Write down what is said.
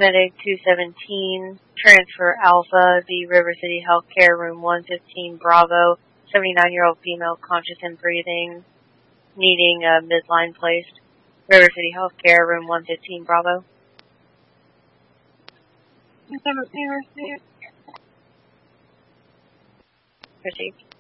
Medic 217, transfer Alpha, the River City Healthcare, room 115, Bravo, 79-year-old female, conscious and breathing, needing a midline placed. River City Healthcare, room 115, Bravo. Received.